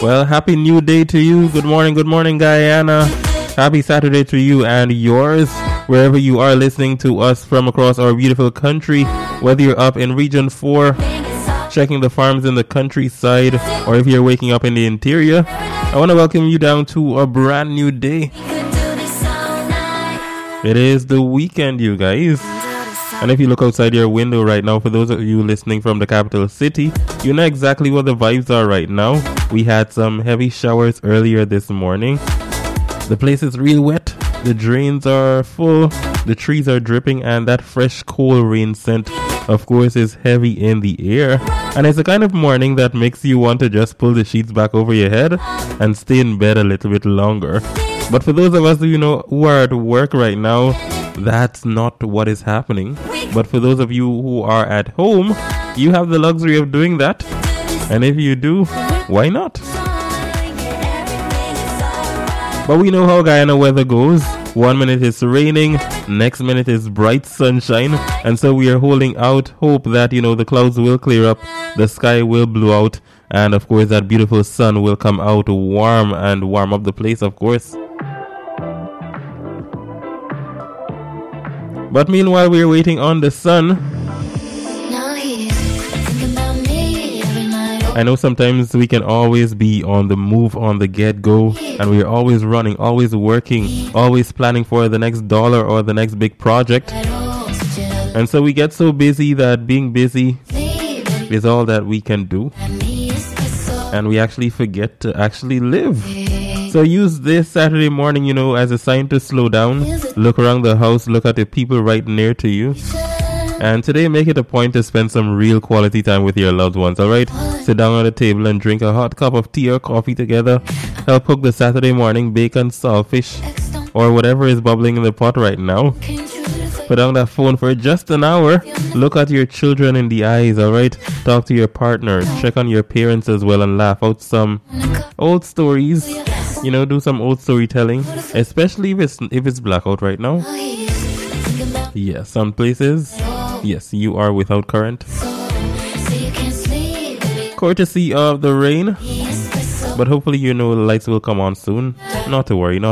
Well, happy new day to you. Good morning, Guyana. Happy Saturday to you and yours, wherever you are listening to us from across our beautiful country, whether you're up in Region 4, checking the farms in the countryside, or if you're waking up in the interior. I want to welcome you down to a brand new day. It is the weekend, you guys. And if you look outside your window right now, for those of you listening from the capital city, you know exactly what the vibes are right now. We had some heavy showers earlier this morning. The place is real wet. The drains are full. The trees are dripping. And that fresh, cold rain scent, of course, is heavy in the air. And it's the kind of morning that makes you want to just pull the sheets back over your head and stay in bed a little bit longer. But for those of us who are at work right now, that's not what is happening. But for those of you who are at home, you have the luxury of doing that. And if you do, why not? But we know how Guyana weather goes. 1 minute it's raining, next minute is bright sunshine. And so we are holding out hope that, the clouds will clear up, the sky will blue out, and of course that beautiful sun will come out warm and warm up the place, of course. But meanwhile, we're waiting on the sun. I know sometimes we can always be on the move, on the get-go, and we're always running, always working, always planning for the next dollar or the next big project. And so we get so busy that being busy is all that we can do. And we actually forget to actually live. So use this Saturday morning, as a sign to slow down, look around the house, look at the people right near to you. And today, make it a point to spend some real quality time with your loved ones, alright? Sit down on the table and drink a hot cup of tea or coffee together. Help cook the Saturday morning bacon, saltfish, or whatever is bubbling in the pot right now. Put down that phone for just an hour. Look at your children in the eyes, alright? Talk to your partner, check on your parents as well, and laugh out some old stories. Do some old storytelling, especially if it's blackout right now. Yes, some places, yes, you are without current. Courtesy of the rain. But hopefully the lights will come on soon. Not to worry.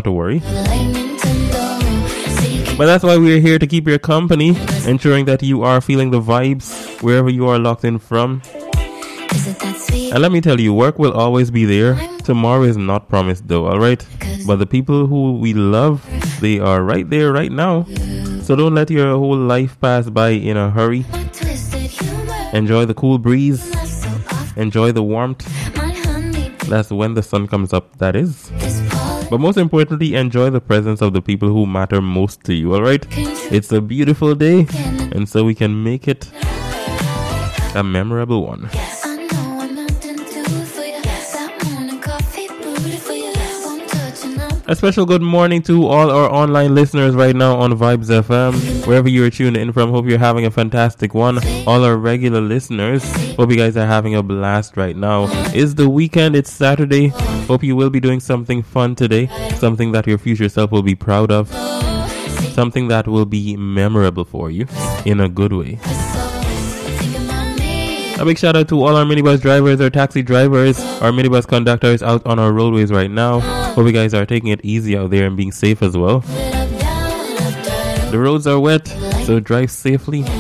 But that's why we're here, to keep your company, ensuring that you are feeling the vibes wherever you are locked in from. And let me tell you, work will always be there. Tomorrow is not promised though, alright? But the people who we love, they are right there right now. So don't let your whole life pass by in a hurry. Enjoy the cool breeze. Enjoy the warmth. That's when the sun comes up, that is. But most importantly, enjoy the presence of the people who matter most to you, alright? It's a beautiful day, and so we can make it a memorable one. A special good morning to all our online listeners right now on Vibes FM. Wherever you're tuned in from, hope you're having a fantastic one. All our regular listeners, hope you guys are having a blast right now. It's the weekend, it's Saturday. Hope you will be doing something fun today. Something that your future self will be proud of. Something that will be memorable for you in a good way. A big shout out to all our minibus drivers, our taxi drivers, our minibus conductors out on our roadways right now. Hope you guys are taking it easy out there and being safe as well. The roads are wet, so drive safely.